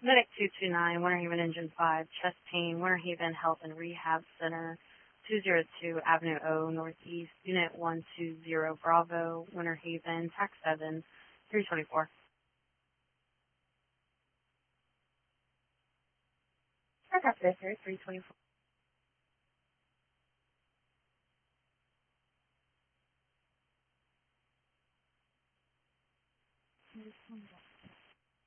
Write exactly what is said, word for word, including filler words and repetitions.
Medic two two nine, Winter Haven Engine five, chest pain, Winter Haven Health and Rehab Center, two zero two Avenue O, Northeast, Unit one two zero Bravo, Winter Haven, Tax seven, three twenty-four. Aircraft Victor, three twenty-four.